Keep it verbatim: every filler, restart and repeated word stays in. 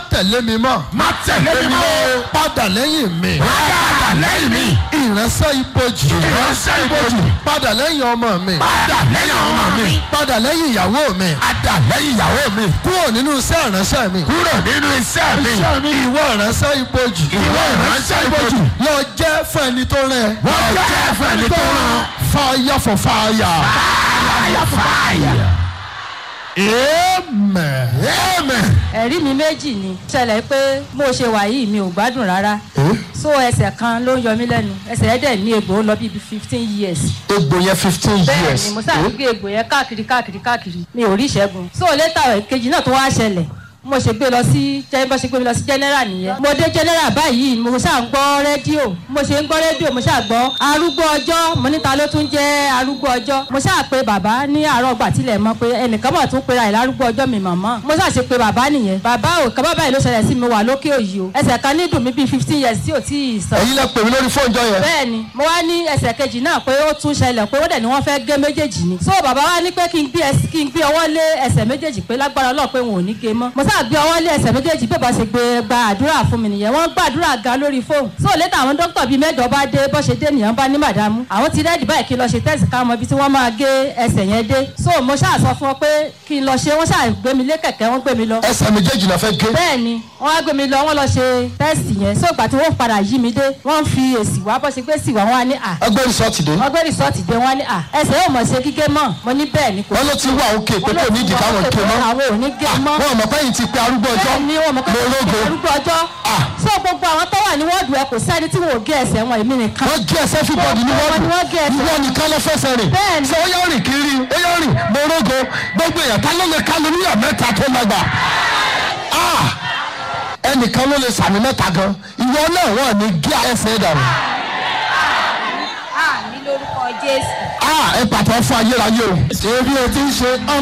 tẹ̀lé mi mọ́. má tẹ̀lé mi mọ́. padà lẹ́yìn mi. padà lẹ́yìn mi. ìránṣẹ́ ibojì. ìránṣẹ́ ibojì. padà lẹ́yìn ọmọ mi. padà lẹ́yìn ọmọ mi. padà lẹ́yìn ìyàwó mi. padà lẹ́yìn ìyàwó mi. kúrò nínú iṣẹ́ ìránṣẹ́ mi. kúrò nínú iṣẹ́ mi. ìwọ ìránṣẹ́ ibojì. ìwọ ìránṣẹ́ ibojì. lọ jẹ́ fún ẹni tó rẹ̀. wọ́n jẹ́ fún ẹni tó rán. fire for fire. fire fire. amen. amen. ẹ̀rí mi méjì ni ṣẹlẹ̀ pé bó ṣe wà yìí mi ò gbádùn rárá so ẹsẹ̀ kan ló ń yọ mí lẹ́nu ẹsẹ̀ yẹn dẹ̀ ní egbò ó lọ bí fifteen years. egbò yẹn fifteen years. bẹ́ẹ̀ ni mo sáà gbé egbò yẹn káàkiri káàkiri káàkiri mi ò rí ìṣẹ́gun so létà kejì náà tó wá ṣẹlẹ̀ mo ṣe gbé lọ sí bó ṣe gbé mi lọ sí general nìyẹn mo dé general báyìí mo ṣáà ń gbọ́ rédíò mo ṣe ń gbọ́ rédíò mo ṣáà gbọ́ arúgbó ọjọ́ mo níta ló tún jẹ́ arúgbó ọjọ́ mo ṣáà pe bàbá ní àárọ̀ ọgbà tilẹ̀ mọ́ pé ẹnìkan mọ̀ tún pera ẹ̀ lárúgbó ọjọ́ mi mọ̀mọ́ mo ṣáà ṣe pe bàbá nìyẹn bàbá ò kọ́ bàbá yìí ló ṣẹlẹ̀ sí mi wà lókè òyì o ẹsẹ̀ kan ní dùn mí bíi fifteen years tí ò tí ì sọ. ẹ̀yin lẹ pè mí lórí fóònù jọ yẹn. bẹ́ẹ̀ ni mo wá ní ẹsẹ̀ kejì náà pé ó tún ṣẹlẹ̀ pé ó dẹ̀ ni wọ́n fẹ́ gé méjèèjì ni so bàbá wa ní pé kí n gbé kí n gbé ọwọ́ lé ẹsẹ̀ méjèèjì pé lágbára Ọlọ́run pé wọn ò ní gé mọ́ mo ṣáà gbé ọwọ́ lé ẹsẹ̀ méjèèjì bẹ́ẹ̀ bá ṣe gbé gba àdúrà fún mi nìyẹn wọ́n gbàdúrà ga lórí fóònù so létà àwọn dókítà bíi mẹ́jọ bá dé bó ṣe dé nìyẹn bá ní màdámù àwọn ti rẹ́ẹ̀dì báyìí kí n lọ ṣe tẹ́sì ká mọ ibi tí wọ́n máa gé ẹsẹ̀ yẹn dé so mo ṣáà sọ fún ọ pé kí n lọ ṣe wọ́n ṣáà gbé mi lé kẹ̀kẹ́ wọ́n gbé mi lọ. ẹsẹ̀ méjèèjì náà fẹ́ gé. bẹ́ẹ̀ ni wọ́n á gbé mi lọ wọ́n lọ ṣe tẹ́sì yẹn so ìgbà tí wọ́n padà yí mi dé wọ́n fi èsì wá bó ṣe gbé sì wá wọ́n á ní à. ẹgbẹ́ rìsọ́ọ̀tì dé. wọ́n gbé rìsọ́ọ̀tì dé wọ́n á ní à ẹsẹ̀ yóò mọ̀ ṣe gígé mọ́ mo ní bẹ́ẹ̀ ni kò. wọ́n ló ti wà òkè pé kò ní ìdí káwọn gé mọ́. àwọn ò ní gé mọ́. wọ́n mọ̀ pé yìí ti pe arúgbó ọjọ́. bẹ́ẹ̀ ni wọ́n mọ̀ pé arúgbó ọjọ́. so gbogbo àwọn tó wà ní wọ́ọ̀dù ẹ kò sẹ́ni tí wọ́n ò gé ẹsẹ̀ wọn èmi nìkan. wọ́n gé ẹsẹ̀ fíbọ̀dì ní wọ́ọ̀dù ìwọ nìkan ló fẹsẹ̀ rìn. bẹ́ẹ̀ni sọ ó yọ rìn kiri ó yọ rìn morogo gbogbo èèyàn ká ló lè ká lórí ẹ̀ mẹ́ta tó lágbà. ẹnìkan ló lè sàmì mẹ́ta gan ìwọ náà wọ́n ní gé ẹsẹ̀ dànù. àmì lórúkọ Jésù. ẹ pàtó fún ayérayé o. ṣé bí o ti ń ṣe